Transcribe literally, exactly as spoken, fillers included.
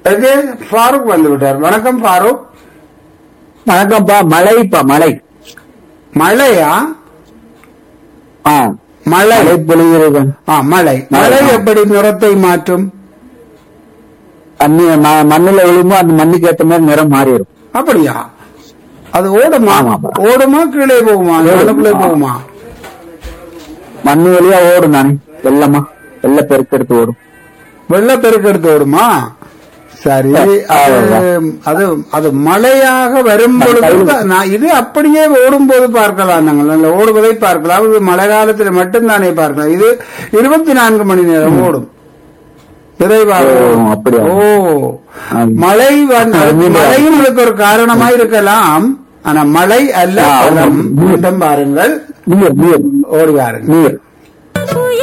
அதுக்கு ஃபாரூக் வந்து விட்டார். வணக்கம் ஃபாரூக். வணக்கம்ப்பா. மழைப்பா, மழை. மழையா? ஆ, மழை மழை பொழிகிறது. ஆ, மழை. மழை எப்படி நிறத்தை மாற்றும்? தண்ணி ம- மண்ணுல விழுமோ அந்த மண்ணுக்கு ஏற்ற மாதிரி நிறம் மாறிடும். அப்படியா? அது ஓடுமா? ஆமாப்பா. ஓடுமா கீழே போகுமா? மண்ணுக்குள்ளே போகுமா? மண்ணு வழியா ஓடும் தானே, வெள்ளமா வெள்ள பெருக்கெடுத்து ஓடும். வெள்ள பெருக்கெடுத்து ஓடுமா? சரி. அது அது அது மழையாக வரும் பொழுது தான் நான் இது அப்படியே ஓடும்போது பார்க்கலாம். நாங்கள் நல்ல ஓடுவதை பார்க்கலாம். இது மழை காலத்தில் மட்டும்தானே பார்க்கலாம். இது இருபத்தி நான்கு மணி நேரம் ஓடும். விரைவாக ஓ, ஓடும். அப்படியா? ஓ, மழை வந்து மழையும் உங்களுக்கு ஒரு காரணமா இருக்கலாம். ஆனா மழை அல்ல. ஆ, ஆமா. மீண்டும் பாருங்கள், நீர் நீர் ஓடி வாருங்கள். நீர்